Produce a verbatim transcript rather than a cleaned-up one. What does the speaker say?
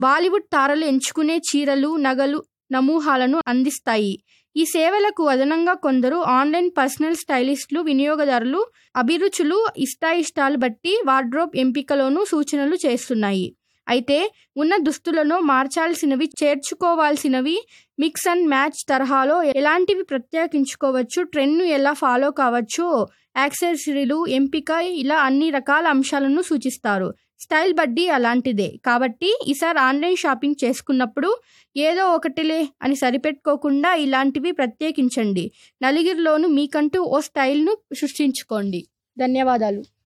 బాలీవుడ్ తారలు ఎంచుకునే చీరలు, నగలు, నమూనాలను అందిస్తాయి. ఈ సేవలకు అదనంగా కొందరు ఆన్లైన్ పర్సనల్ స్టైలిస్టులు వినియోగదారులు అభిరుచులు, ఇష్టాయిష్టాలు బట్టి వార్డ్రోబ్ ఎంపికలోనూ సూచనలు చేస్తున్నాయి. అయితే ఉన్న దుస్తులను మార్చాల్సినవి, చేర్చుకోవాల్సినవి, మిక్స్ అండ్ మ్యాచ్ తరహాలో ఎలాంటివి ప్రత్యేకించుకోవచ్చు, ట్రెండ్ను ఎలా ఫాలో కావచ్చు, యాక్సెసరీలు ఎంపిక, ఇలా అన్ని రకాల అంశాలను సూచిస్తారు. స్టైల్ బడ్డీ అలాంటిదే. కాబట్టి ఈసారి ఆన్లైన్ షాపింగ్ చేసుకున్నప్పుడు ఏదో ఒకటిలే అని సరిపెట్టుకోకుండా ఇలాంటివి ప్రత్యేకించండి. నలుగురిలోనూ మీకంటూ ఓ స్టైల్ను సృష్టించుకోండి. ధన్యవాదాలు.